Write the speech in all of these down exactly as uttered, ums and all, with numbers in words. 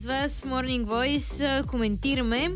С вас в Morning Voice коментираме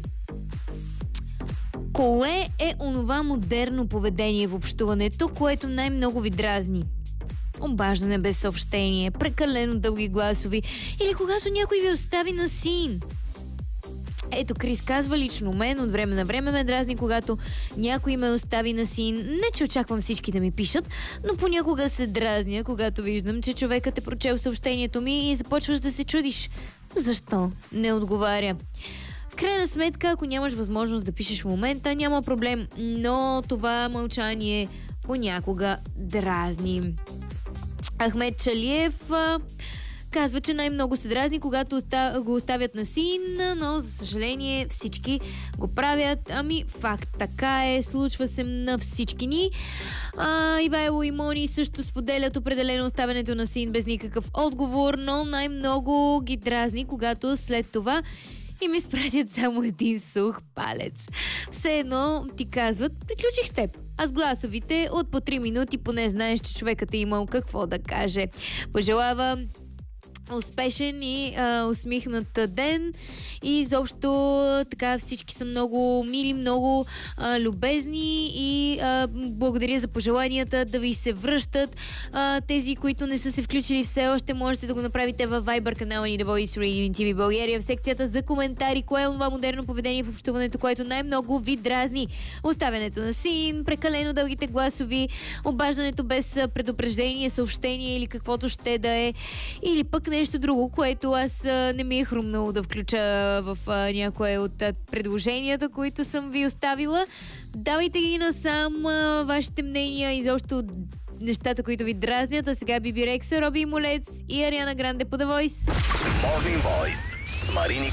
кое е онова модерно поведение в общуването, което най-много ви дразни. Обаждане без съобщение, прекалено дълги гласови или когато някой ви остави на син. Ето, Крис казва: лично мен от време на време ме дразни, когато някой ме остави на син. Не, че очаквам всички да ми пишат, но понякога се дразня, когато виждам, че човекът е прочел съобщението ми и започваш да се чудиш защо не отговаря. В крайна сметка, ако нямаш възможност да пишеш в момента, няма проблем, но това мълчание понякога дразни. Ахмед Чалиев а, казва, че най-много се дразни, когато го оставят на син, но за съжаление всички го правят. Ами факт, така е, случва се на всички ни. А, Ивайло и Мони също споделят определено оставянето на син без никакъв отговор, но най-много ги дразни, когато след това и ми изпратят само един сух палец. Все едно ти казват: приключих с теб. А с гласовите от по три минути поне знаеш, че човекът е имал какво да каже. Пожелава успешен и а, усмихнат ден и изобщо така всички са много мили, много а, любезни и а, благодаря за пожеланията да ви се връщат. А, тези, които не са се включили все още, можете да го направите във Viber канала ни The Voice Radio ти ви България в секцията за коментари. Кое е това модерно поведение в общуването, което най-много ви дразни? Оставянето на син, прекалено дългите гласови, обаждането без предупреждение, съобщение или каквото ще да е, или пък нещо друго, което аз а, не ми е хрумнало да включа в а, някое от а, предложенията, които съм ви оставила. Давайте ги насам а, вашите мнения, изобщо нещата, които ви дразнят. А сега Биби Рекса, Роби Молец и Ариана Гранде по The Voice. Morning Voice